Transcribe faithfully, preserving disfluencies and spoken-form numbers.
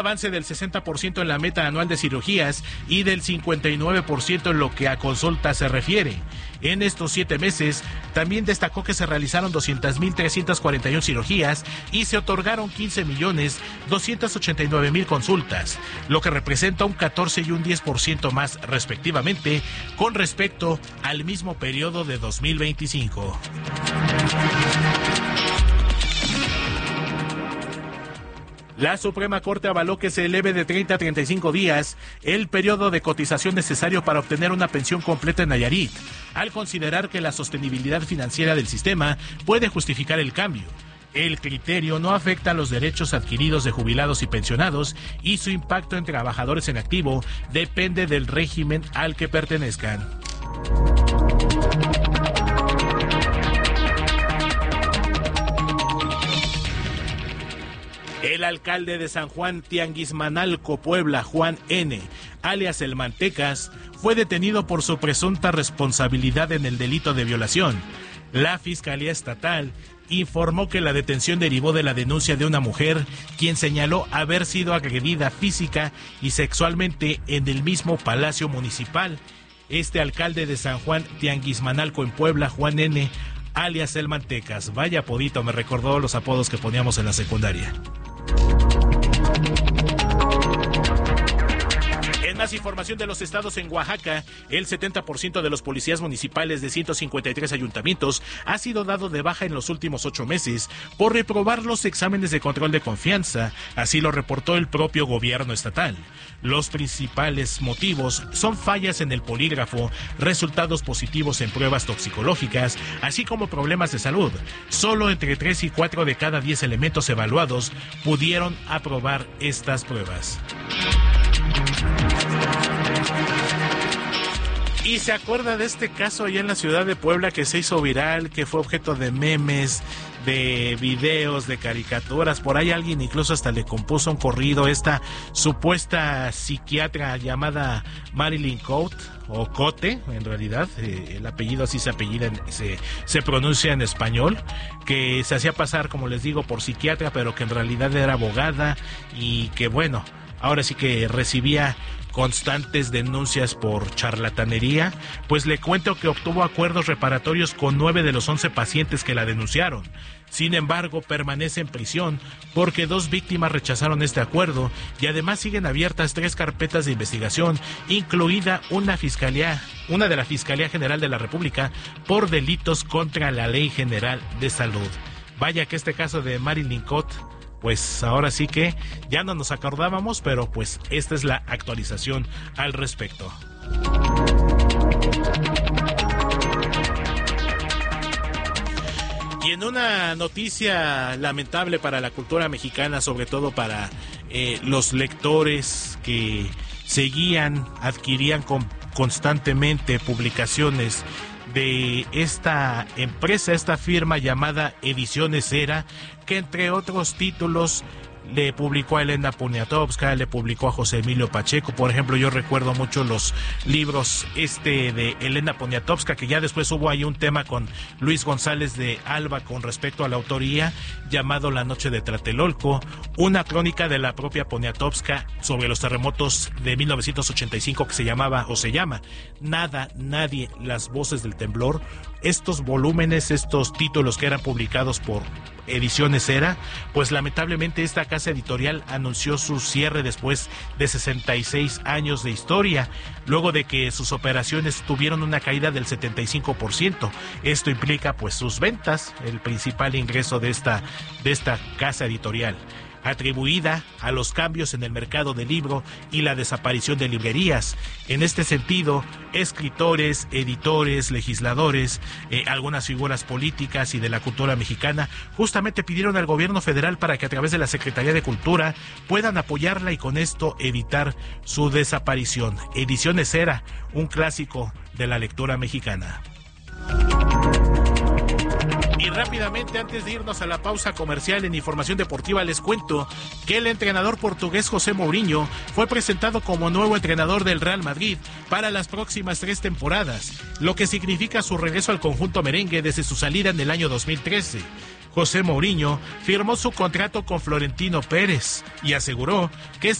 Avance del sesenta por ciento en la meta anual de cirugías y del cincuenta y nueve por ciento en lo que a consulta se refiere. En estos siete meses, también destacó que se realizaron doscientas mil trescientas cuarenta y una cirugías y se otorgaron quince millones doscientas ochenta y nueve mil consultas, lo que representa un catorce y un diez por ciento más respectivamente con respecto al mismo periodo de dos mil veinticinco. La Suprema Corte avaló que se eleve de treinta a treinta y cinco días el periodo de cotización necesario para obtener una pensión completa en Nayarit, al considerar que la sostenibilidad financiera del sistema puede justificar el cambio. El criterio no afecta a los derechos adquiridos de jubilados y pensionados y su impacto en trabajadores en activo depende del régimen al que pertenezcan. El alcalde de San Juan Tianguismanalco, Puebla, Juan N., alias El Mantecas, fue detenido por su presunta responsabilidad en el delito de violación. La Fiscalía Estatal informó que la detención derivó de la denuncia de una mujer, quien señaló haber sido agredida física y sexualmente en el mismo Palacio Municipal. Este alcalde de San Juan Tianguismanalco en Puebla, Juan N., alias El Mantecas. Vaya apodito, me recordó los apodos que poníamos en la secundaria. En más información de los estados, en Oaxaca, el setenta por ciento de los policías municipales de ciento cincuenta y tres ayuntamientos ha sido dado de baja en los últimos ocho meses por reprobar los exámenes de control de confianza, así lo reportó el propio gobierno estatal. Los principales motivos son fallas en el polígrafo, resultados positivos en pruebas toxicológicas, así como problemas de salud. Solo entre tres y cuatro de cada diez elementos evaluados pudieron aprobar estas pruebas. ¿Y se acuerda de este caso allá en la ciudad de Puebla que se hizo viral, que fue objeto de memes, de videos, de caricaturas? Por ahí alguien incluso hasta le compuso un corrido, esta supuesta psiquiatra llamada Marilyn Cote, o Cote, en realidad, eh, el apellido así se apellida, se, se pronuncia en español, que se hacía pasar, como les digo, por psiquiatra, pero que en realidad era abogada y que, bueno, ahora sí que recibía constantes denuncias por charlatanería. Pues le cuento que obtuvo acuerdos reparatorios con nueve de los once pacientes que la denunciaron. Sin embargo, permanece en prisión porque dos víctimas rechazaron este acuerdo y además siguen abiertas tres carpetas de investigación, incluida una fiscalía, una de la Fiscalía General de la República por delitos contra la Ley General de Salud. Vaya que este caso de Marilyn Cote, pues ahora sí que ya no nos acordábamos, pero pues esta es la actualización al respecto. Y en una noticia lamentable para la cultura mexicana, sobre todo para eh, los lectores que seguían, adquirían con, constantemente publicaciones de esta empresa, esta firma llamada Ediciones Era, que entre otros títulos le publicó a Elena Poniatowska, le publicó a José Emilio Pacheco. Por ejemplo, yo recuerdo mucho los libros este de Elena Poniatowska, que ya después hubo ahí un tema con Luis González de Alba con respecto a la autoría, llamado La Noche de Tlatelolco, una crónica de la propia Poniatowska sobre los terremotos de mil novecientos ochenta y cinco que se llamaba o se llama Nada, Nadie, Las Voces del Temblor. Estos volúmenes, estos títulos que eran publicados por Ediciones Era, pues lamentablemente esta casa editorial anunció su cierre después de sesenta y seis años de historia, luego de que sus operaciones tuvieron una caída del setenta y cinco por ciento. Esto implica pues sus ventas, el principal ingreso de esta, de esta casa editorial, atribuida a los cambios en el mercado del libro y la desaparición de librerías. En este sentido, escritores, editores, legisladores, eh, algunas figuras políticas y de la cultura mexicana justamente pidieron al gobierno federal para que a través de la Secretaría de Cultura puedan apoyarla y con esto evitar su desaparición. Ediciones Era, un clásico de la lectura mexicana. Y rápidamente, antes de irnos a la pausa comercial en información deportiva, les cuento que el entrenador portugués José Mourinho fue presentado como nuevo entrenador del Real Madrid para las próximas tres temporadas, lo que significa su regreso al conjunto merengue desde su salida en el año dos mil trece. José Mourinho firmó su contrato con Florentino Pérez y aseguró que